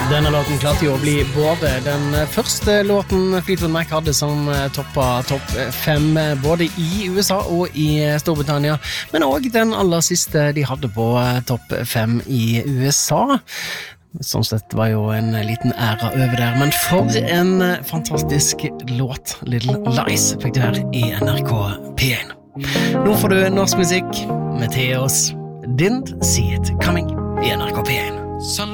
Denne låten klarte jo å bli både den første låten Fleetwood Mac hadde som toppet topp 5 både i USA og i Storbritannia, men også den aller siste de hadde på topp 5 i USA. Sånn sett var jo en liten æra over der, men for en fantastisk låt, Little Lies, fikk du her i NRK P1. Nå får du norsk musikk med Theos Didn't See It Coming i NRK P1.